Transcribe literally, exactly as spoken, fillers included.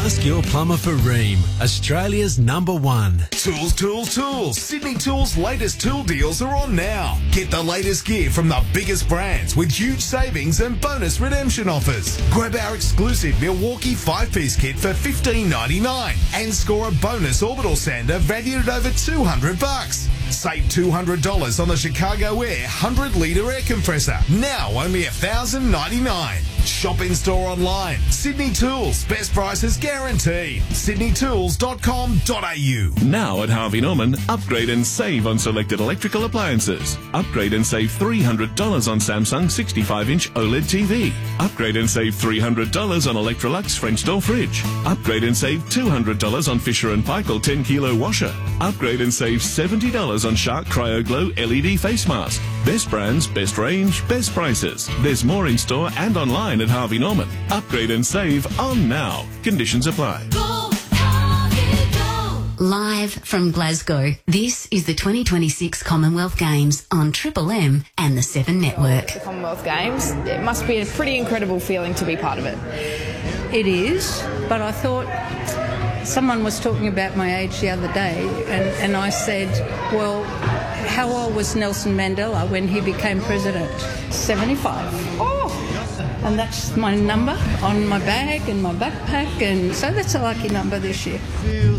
Ask your plumber for Rheem, Australia's number one. Tools, tools, tools. Sydney Tools' latest tool deals are on now. Get the latest gear from the biggest brands with huge savings and bonus redemption offers. Grab our exclusive Milwaukee five-piece kit for fifteen ninety-nine and score a bonus orbital sander valued at over two hundred bucks. Save two hundred dollars on the Chicago Air one hundred litre air compressor. Now only one thousand ninety-nine. Shop in store online. Sydney Tools. Best prices guaranteed. sydney tools dot com dot a u. Now at Harvey Norman, upgrade and save on selected electrical appliances. Upgrade and save three hundred dollars on Samsung sixty-five inch OLED T V. Upgrade and save three hundred dollars on Electrolux French door fridge. Upgrade and save two hundred dollars on Fisher and Paykel ten kilo washer. Upgrade and save seventy dollars on Shark Cryo Glow L E D face mask. Best brands, best range, best prices. There's more in store and online at Harvey Norman. Upgrade and save on now. Conditions apply. Go, Harvey, go. Live from Glasgow, this is the twenty twenty-six Commonwealth Games on Triple M and the Seven Network. The Commonwealth Games, it must be a pretty incredible feeling to be part of it. It is, but I thought someone was talking about my age the other day, and, and I said, well, how old was Nelson Mandela when he became president? seventy-five. Oh! And that's my number on my bag and my backpack, and so that's a lucky number this year.